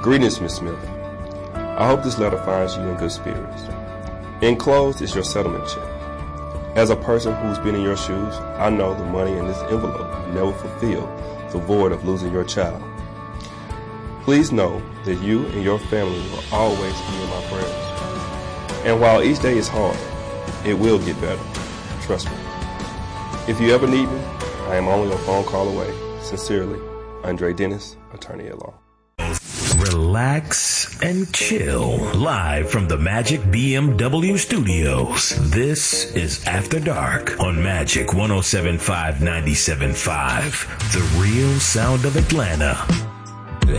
Greetings, Ms. Smith. I hope this letter finds you in good spirits. Enclosed is your settlement check. As a person who's been in your shoes, I know the money in this envelope will never fulfill the void of losing your child. Please know that you and your family will always be in my prayers. And while each day is hard, it will get better. Trust me. If you ever need me, I am only a phone call away. Sincerely, Andre Dennis, attorney at law. Relax and chill. Live from the Magic BMW Studios. This is After Dark on Magic 107.5 97.5. The real sound of Atlanta.